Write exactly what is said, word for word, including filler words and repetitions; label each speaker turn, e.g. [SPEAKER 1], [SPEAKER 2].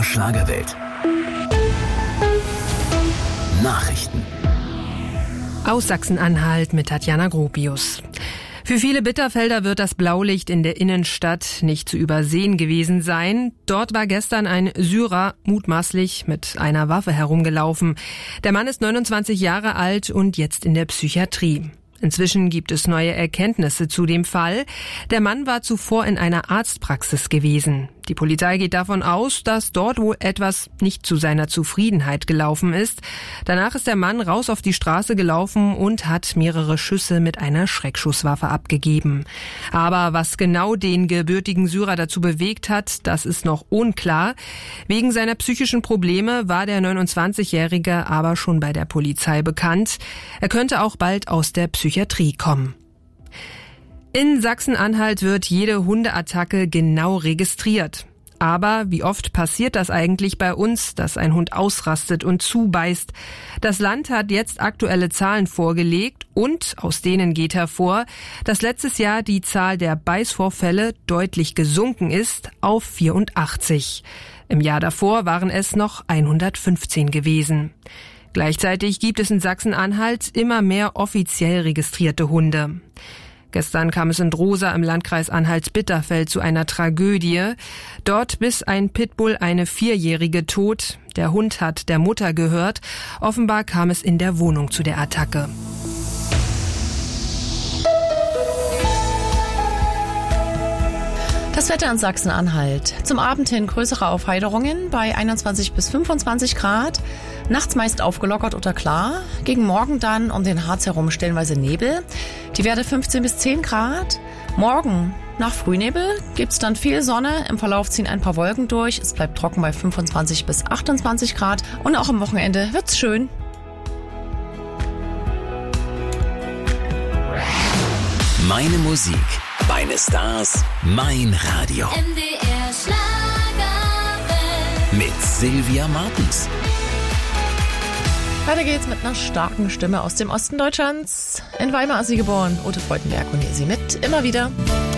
[SPEAKER 1] Münchner Schlagerwelt. Nachrichten.
[SPEAKER 2] Aus Sachsen-Anhalt mit Tatjana Gropius. Für viele Bitterfelder wird das Blaulicht in der Innenstadt nicht zu übersehen gewesen sein. Dort war gestern ein Syrer mutmaßlich mit einer Waffe herumgelaufen. Der Mann ist neunundzwanzig Jahre alt und jetzt in der Psychiatrie. Inzwischen gibt es neue Erkenntnisse zu dem Fall. Der Mann war zuvor in einer Arztpraxis gewesen. Die Polizei geht davon aus, dass dort wohl etwas nicht zu seiner Zufriedenheit gelaufen ist. Danach ist der Mann raus auf die Straße gelaufen und hat mehrere Schüsse mit einer Schreckschusswaffe abgegeben. Aber was genau den gebürtigen Syrer dazu bewegt hat, das ist noch unklar. Wegen seiner psychischen Probleme war der neunundzwanzigjährige aber schon bei der Polizei bekannt. Er könnte auch bald aus der Psychiatrie kommen. In Sachsen-Anhalt wird jede Hundeattacke genau registriert. Aber wie oft passiert das eigentlich bei uns, dass ein Hund ausrastet und zubeißt? Das Land hat jetzt aktuelle Zahlen vorgelegt und aus denen geht hervor, dass letztes Jahr die Zahl der Beißvorfälle deutlich gesunken ist auf vierundachtzig. Im Jahr davor waren es noch hundertfünfzehn gewesen. Gleichzeitig gibt es in Sachsen-Anhalt immer mehr offiziell registrierte Hunde. Gestern kam es in Drosa im Landkreis Anhalt-Bitterfeld zu einer Tragödie. Dort biss ein Pitbull eine Vierjährige tot. Der Hund hat der Mutter gehört. Offenbar kam es in der Wohnung zu der Attacke.
[SPEAKER 3] Das Wetter in Sachsen-Anhalt. Zum Abend hin größere Aufheiterungen bei einundzwanzig bis fünfundzwanzig Grad. Nachts meist aufgelockert oder klar. Gegen Morgen dann um den Harz herum stellenweise Nebel. Die Werte fünfzehn bis zehn Grad. Morgen nach Frühnebel gibt's dann viel Sonne. Im Verlauf ziehen ein paar Wolken durch. Es bleibt trocken bei fünfundzwanzig bis achtundzwanzig Grad. Und auch am Wochenende wird's schön.
[SPEAKER 1] Meine Musik, meine Stars, mein Radio.
[SPEAKER 4] M D R Schlagerwelt.
[SPEAKER 1] Mit Sylvia Martens.
[SPEAKER 3] Weiter geht's mit einer starken Stimme aus dem Osten Deutschlands. In Weimar ist sie geboren. Ute Freudenberg und ihr sie mit immer wieder.